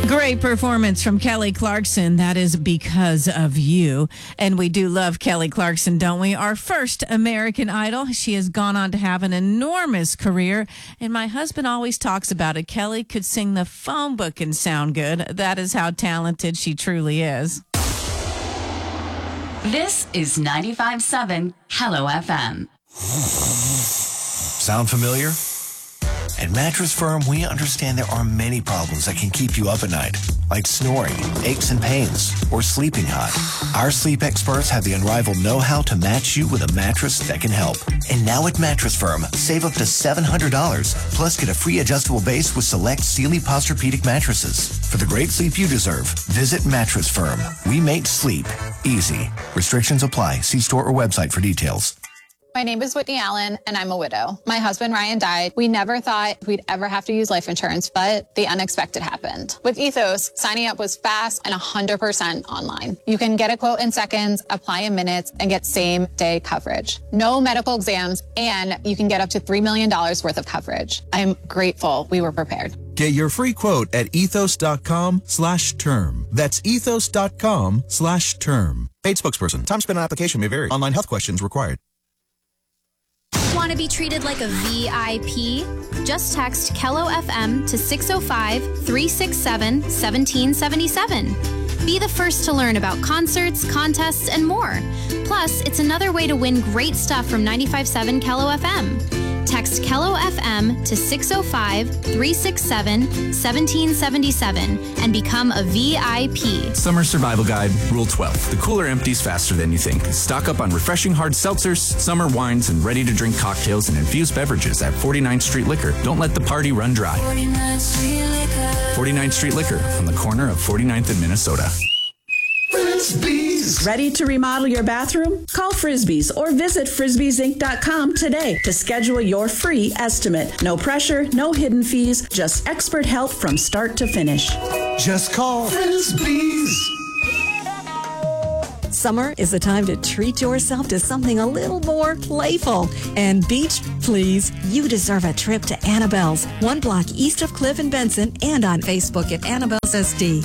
Great performance from Kelly Clarkson. That is Because of You. And we do love Kelly Clarkson, don't we? Our first American Idol. She has gone on to have an enormous career. And my husband always talks about it. Kelly could sing the phone book and sound good. That is how talented she truly is. This is 95.7 Hello FM. Sound familiar? At Mattress Firm, we understand there are many problems that can keep you up at night, like snoring, aches and pains, or sleeping hot. Our sleep experts have the unrivaled know-how to match you with a mattress that can help. And now at Mattress Firm, save up to $700, plus get a free adjustable base with select Sealy Posturepedic mattresses. For the great sleep you deserve, visit Mattress Firm. We make sleep easy. Restrictions apply. See store or website for details. My name is Whitney Allen, and I'm a widow. My husband, Ryan, died. We never thought we'd ever have to use life insurance, but the unexpected happened. With Ethos, signing up was fast and 100% online. You can get a quote in seconds, apply in minutes, and get same-day coverage. No medical exams, and you can get up to $3 million worth of coverage. I'm grateful we were prepared. Get your free quote at ethos.com/term. That's ethos.com/term. Paid spokesperson. Time spent on application may vary. Online health questions required. Want to be treated like a VIP? Just text Kello FM to 605-367-1777. Be the first to learn about concerts, contests, and more. Plus, it's another way to win great stuff from 95.7 Kello FM. Text Kello FM to 605-367-1777 and become a VIP. Summer Survival Guide, Rule 12. The cooler empties faster than you think. Stock up on refreshing hard seltzers, summer wines, and ready-to-drink cocktails and infused beverages at 49th Street Liquor. Don't let the party run dry. 49th Street Liquor on the corner of 49th and Minnesota. Frisbees. Ready to remodel your bathroom? Call Frisbees or visit frisbeesinc.com today to schedule your free estimate. No pressure, no hidden fees, just expert help from start to finish. Just call Frisbees. Summer is the time to treat yourself to something a little more playful. And beach, please. You deserve a trip to Annabelle's, 1 block east of Cliff and Benson, and on Facebook at Annabelle's SD.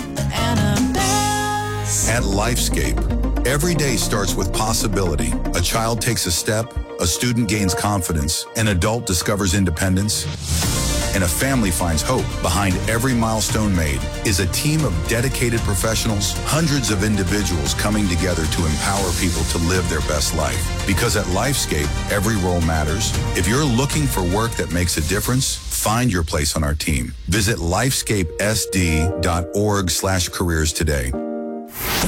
At Lifescape, every day starts with possibility. A child takes a step, a student gains confidence, an adult discovers independence, and a family finds hope. Behind every milestone made is a team of dedicated professionals, hundreds of individuals coming together to empower people to live their best life. Because at Lifescape, every role matters. If you're looking for work that makes a difference, find your place on our team. Visit lifescapesd.org/careers today.